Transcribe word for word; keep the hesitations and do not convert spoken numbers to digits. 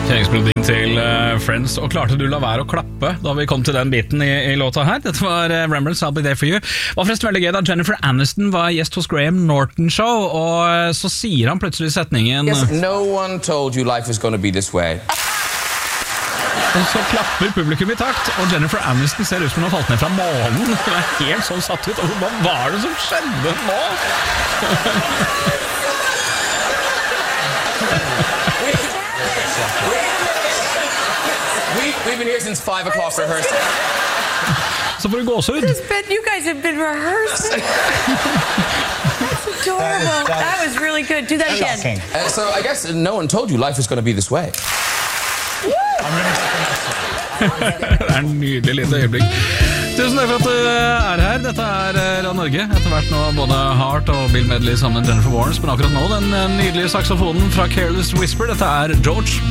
Kjøringsmelodien til uh, Friends. Og klarte du la være å klappe da vi kom til den biten i, i låta her? Dette var uh, Rembrandts I'll Be There For You. Det var forresten veldig gøy da Jennifer Aniston var gjest hos Graham Norton Show, og uh, så sier han plutselig setningen Yes, no one told you life was going to be this way. Og så klapper publikum i takt, og Jennifer Aniston ser ut som hun har falt ned fra månen. Hun er helt sånn satt ut, og hva var det som skjedde nå? We, we've been here since five o'clock rehearsing. Så får du gåse ut. You guys have been rehearsing. That's adorable. That was really good. Do that again. Uh, so I guess no one told you life was going to be this way. Det er en nydelig lite øyeblikk. Tusen takk for at du er her. Dette er Radio Norge. Etter hvert nå både Hart og Bill Medley sammen med Jennifer Warnes, men akkurat nå den nydelige saksofonen fra Careless Whisper. Dette er George